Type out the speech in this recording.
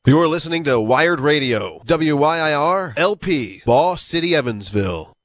You're listening to Wired Radio, WYIR LP, Boss City, Evansville.